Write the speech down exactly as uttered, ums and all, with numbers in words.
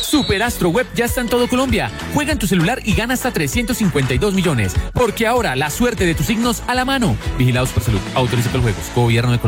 Superastro Web ya está en todo Colombia. Juega en tu celular y gana hasta trescientos cincuenta y dos millones. Porque ahora la suerte de tus signos a la mano. Vigilados por salud. Autoriza por juegos. Gobierno de Colombia.